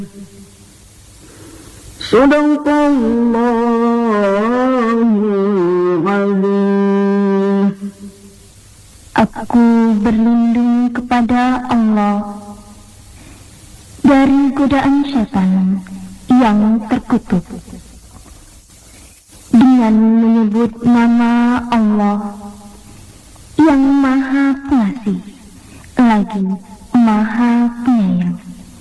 Sadaqallahul azim. Aku berlindung kepada Allah dari godaan syaitan yang terkutuk dengan menyebut nama Allah yang Maha Pengasih lagi Maha Penyayang.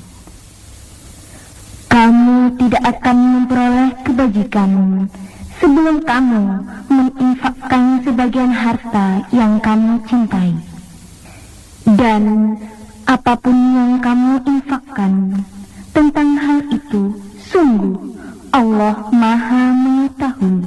Kamu tidak akan memperoleh kebajikan sebelum kamu menginfakkan sebagian harta yang kamu cintai. Dan apapun yang kamu infakkan tentang hal itu, sungguh Allah Maha Mengetahui.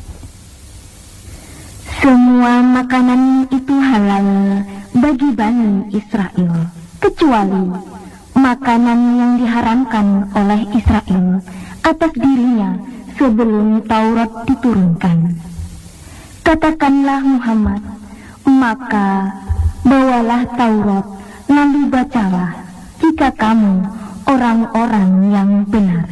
Semua makanan itu halal bagi Bani Israel, kecuali makanan yang diharamkan oleh Israel atas dirinya sebelum Taurat diturunkan. Katakanlah Muhammad, maka bawalah Taurat, lalu bacalah jika kamu orang-orang yang benar.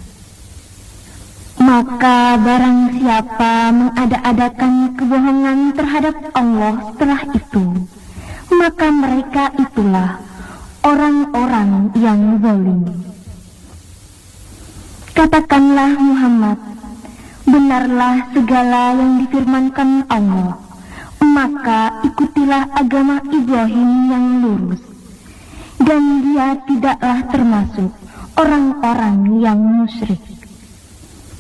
Maka barang siapa mengada-adakan kebohongan terhadap Allah setelah itu, maka mereka itulah orang-orang yang zalim. Katakanlah Muhammad, benarlah segala yang difirmankan Allah, maka ikutilah agama Ibrahim yang lurus, dan dia tidaklah termasuk orang-orang yang musyrik.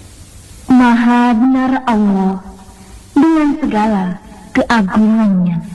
Maha benar Allah dengan segala keagungannya.